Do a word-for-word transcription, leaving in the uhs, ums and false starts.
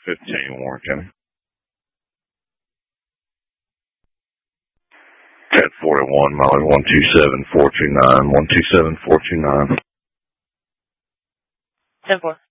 fifteen, Warren County. At forty-one, Molly, one two seven, four two nine, one two seven, four two nine. ten four.